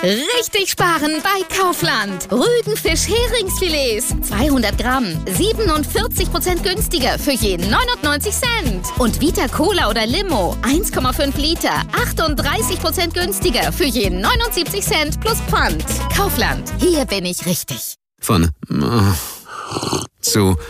Richtig sparen bei Kaufland. Rügenfisch Heringsfilets 200 Gramm, 47% günstiger für jeden 99 Cent. Und Vita Cola oder Limo 1,5 Liter, 38% günstiger für jeden 79 Cent plus Pfand. Kaufland, hier bin ich richtig. Von zu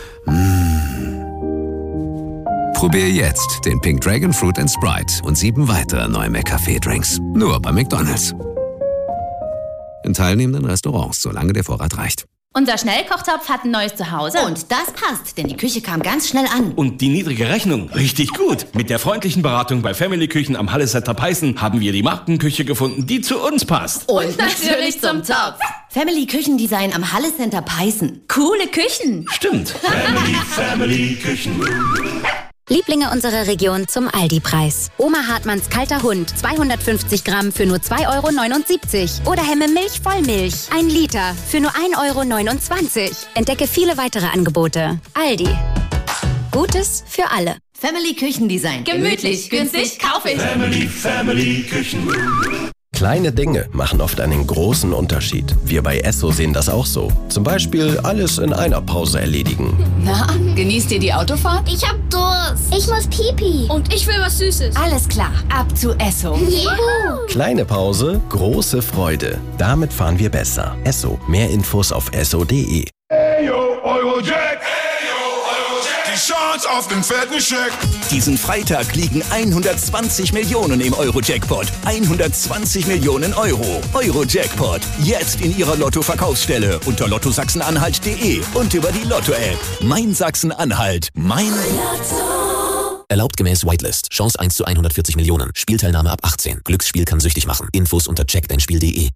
Probier jetzt den Pink Dragon Fruit & Sprite und 7 weitere neue McCafé-Drinks. Nur bei McDonald's. In teilnehmenden Restaurants, solange der Vorrat reicht. Unser Schnellkochtopf hat ein neues Zuhause. Und das passt, denn die Küche kam ganz schnell an. Und die niedrige Rechnung, richtig gut. Mit der freundlichen Beratung bei Family Küchen am Halle Center Peißen haben wir die Markenküche gefunden, die zu uns passt. Und natürlich zum Topf. Family Küchendesign am Halle Center Peißen. Coole Küchen. Stimmt. Family Küchen. Lieblinge unserer Region zum Aldi-Preis. Oma Hartmanns kalter Hund, 250 Gramm für nur 2,79 € Oder Hemme Milch Vollmilch, 1 Liter für nur 1,29 €. Entdecke viele weitere Angebote. Aldi. Gutes für alle. Family Küchendesign. Gemütlich, günstig, kaufe ich. Family Küchen. Kleine Dinge machen oft einen großen Unterschied. Wir bei Esso sehen das auch so. Zum Beispiel alles in einer Pause erledigen. Na, genießt ihr die Autofahrt? Ich hab Durst. Ich muss Pipi. Und ich will was Süßes. Alles klar, ab zu Esso. Juhu. Kleine Pause, große Freude. Damit fahren wir besser. Esso. Mehr Infos auf esso.de. Eyo, Eurojack. Die Chance auf den fetten Scheck. Diesen Freitag liegen 120 Millionen im Euro-Jackpot. 120 Millionen Euro. Euro-Jackpot. Jetzt in Ihrer Lotto-Verkaufsstelle unter lottosachsen-anhalt.de und über die Lotto-App. Mein Sachsen-Anhalt. Mein Lotto. Erlaubt gemäß Whitelist. Chance 1 zu 140 Millionen. Spielteilnahme ab 18. Glücksspiel kann süchtig machen. Infos unter checkdeinspiel.de.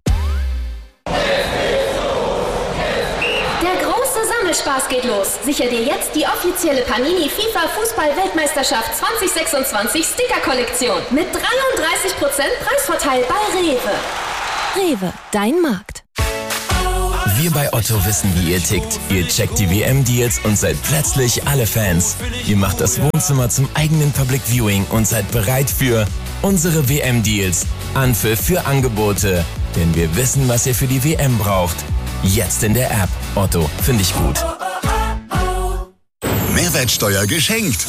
Spaß geht los. Sicher dir jetzt die offizielle Panini FIFA Fußball-Weltmeisterschaft 2026 Sticker-Kollektion mit 33% Preisvorteil bei Rewe. Rewe, dein Markt. Wir bei Otto wissen, wie ihr tickt. Ihr checkt die WM-Deals und seid plötzlich alle Fans. Ihr macht das Wohnzimmer zum eigenen Public Viewing und seid bereit für unsere WM-Deals. Anpfiff für Angebote. Denn wir wissen, was ihr für die WM braucht. Jetzt in der App. Otto, finde ich gut. Mehrwertsteuer geschenkt.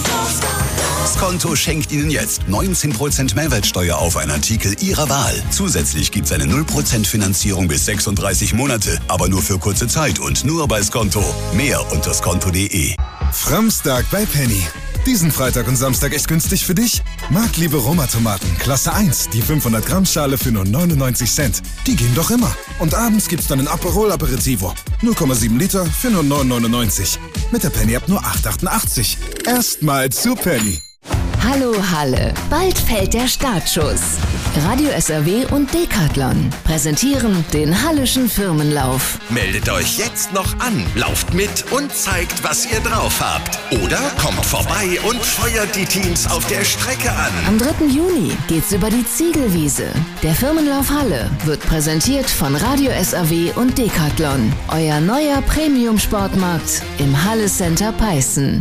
Skonto schenkt Ihnen jetzt 19% Mehrwertsteuer auf einen Artikel Ihrer Wahl. Zusätzlich gibt es eine 0% Finanzierung bis 36 Monate, aber nur für kurze Zeit und nur bei Skonto. Mehr unter skonto.de. Framstag bei Penny. Diesen Freitag und Samstag echt günstig für dich? Marktliebe Roma-Tomaten, Klasse 1, die 500 Gramm Schale für nur 99 Cent. Die gehen doch immer. Und abends gibt's dann ein Aperol Aperitivo. 0,7 Liter für nur 9,99. Mit der Penny-App nur 8,88. Erstmal zu Penny. Hallo Halle, bald fällt der Startschuss. Radio SRW und Decathlon präsentieren den Hallischen Firmenlauf. Meldet euch jetzt noch an, lauft mit und zeigt, was ihr drauf habt. Oder kommt vorbei und feuert die Teams auf der Strecke an. Am 3. Juni geht's über die Ziegelwiese. Der Firmenlauf Halle wird präsentiert von Radio SRW und Decathlon. Euer neuer Premium-Sportmarkt im Halle Center Peißen.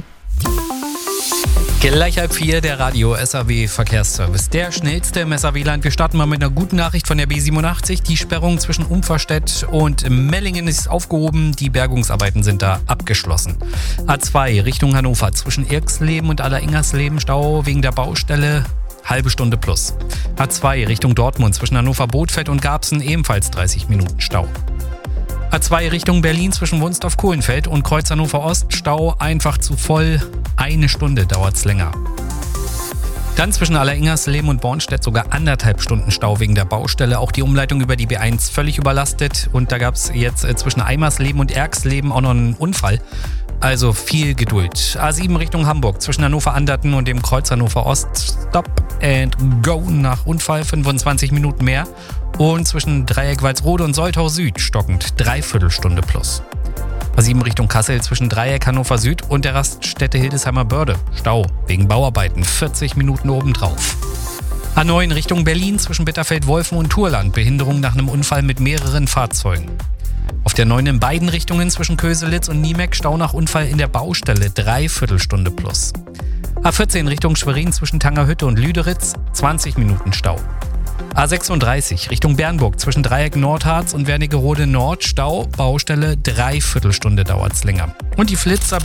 Gleich 3:30 der Radio SAW Verkehrsservice. Der schnellste im SAW-Land. Wir starten mal mit einer guten Nachricht von der B87. Die Sperrung zwischen Umferstedt und Mellingen ist aufgehoben. Die Bergungsarbeiten sind da abgeschlossen. A2 Richtung Hannover zwischen Irxleben und Alleringers-Leben Stau wegen der Baustelle. Halbe Stunde plus. A2 Richtung Dortmund zwischen Hannover-Bothfeld und Garbsen ebenfalls 30 Minuten Stau. A2 Richtung Berlin zwischen Wunstorf-Kohlenfeld und Kreuz Hannover Ost. Stau einfach zu voll. 1 Stunde dauert's länger. Dann zwischen Alleringers-Leben und Bornstedt sogar 1,5 Stunden Stau wegen der Baustelle. Auch die Umleitung über die B1 völlig überlastet. Und da gab's jetzt zwischen Eimersleben und Erxleben auch noch einen Unfall. Also viel Geduld. A7 Richtung Hamburg zwischen Hannover-Anderten und dem Kreuz Hannover Ost. Stop and go nach Unfall. 25 Minuten mehr. Und zwischen Dreieck Walsrode und Soltau Süd stockend 3/4 Stunde plus. A7 Richtung Kassel zwischen Dreieck Hannover Süd und der Raststätte Hildesheimer Börde. Stau wegen Bauarbeiten, 40 Minuten obendrauf. A9 Richtung Berlin zwischen Bitterfeld-Wolfen und Turland. Behinderung nach einem Unfall mit mehreren Fahrzeugen. Auf der 9 in beiden Richtungen zwischen Köselitz und Niemeck. Stau nach Unfall in der Baustelle, 3/4 Stunde plus. A14 Richtung Schwerin zwischen Tangerhütte und Lüderitz, 20 Minuten Stau. A36 Richtung Bernburg zwischen Dreieck Nordharz und Wernigerode Nord. Stau, Baustelle, 3/4 Stunde dauert's länger. Und die Blitzer.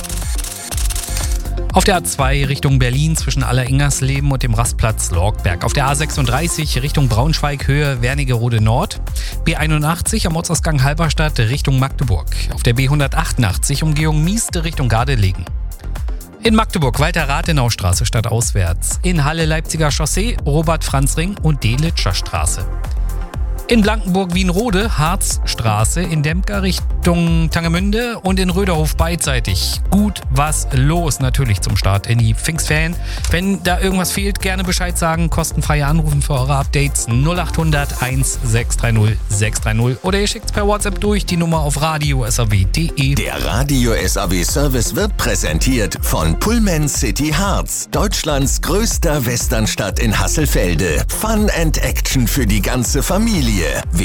Auf der A2 Richtung Berlin zwischen Alleringersleben und dem Rastplatz Lorgberg. Auf der A36 Richtung Braunschweig Höhe Wernigerode Nord. B81 am Ortsausgang Halberstadt Richtung Magdeburg. Auf der B188 Umgehung Mieste Richtung Gardelegen. In Magdeburg Walter-Rathenau-Straße stadtauswärts. In Halle Leipziger Chaussee, Robert-Franz-Ring und Delitscher Straße. In Blankenburg Wienrode, Harzstraße, in Dempker Richtung Tangemünde und in Röderhof beidseitig. Gut was los natürlich zum Start in die Pfingstferien. Wenn da irgendwas fehlt, gerne Bescheid sagen. Kostenfreie Anrufen für eure Updates 0800 1630 630 oder ihr schickt es per WhatsApp durch die Nummer auf radio.saw.de. Der Radio SAW Service wird präsentiert von Pullman City Harz, Deutschlands größter Westernstadt in Hasselfelde. Fun and Action für die ganze Familie.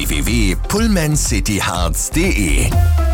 www.pullmancityharz.de.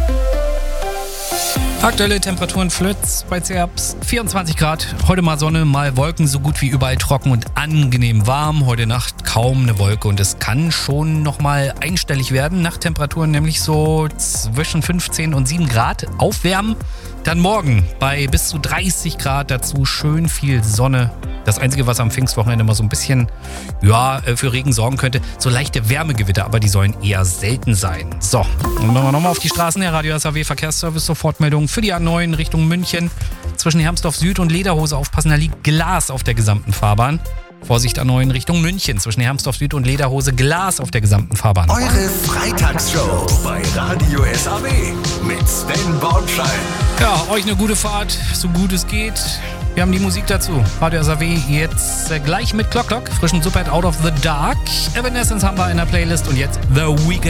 Aktuelle Temperaturen Flötz bei Zerbst 24 Grad. Heute mal Sonne, mal Wolken, so gut wie überall trocken und angenehm warm. Heute Nacht kaum eine Wolke und es kann schon nochmal einstellig werden. Nachttemperaturen nämlich so zwischen 15 und 7 Grad. Aufwärmen. Dann morgen bei bis zu 30 Grad, dazu schön viel Sonne. Das Einzige, was am Pfingstwochenende mal so ein bisschen für Regen sorgen könnte, so leichte Wärmegewitter, aber die sollen eher selten sein. So, dann machen wir nochmal auf die Straßen. Der Radio SAW Verkehrsservice, Sofortmeldung für die A9 Richtung München. Zwischen Hermsdorf Süd und Lederhose aufpassen, da liegt Glas auf der gesamten Fahrbahn. Vorsicht A9 Richtung München. Zwischen Hermsdorf Süd und Lederhose Glas auf der gesamten Fahrbahn. Eure Freitagsshow bei Radio SAW mit Sven Bornschein. Ja, euch eine gute Fahrt, so gut es geht. Wir haben die Musik dazu. Radio SAW jetzt gleich mit Clock Clock, frischen Super Out of the Dark. Evanescence haben wir in der Playlist und jetzt The Weeknd.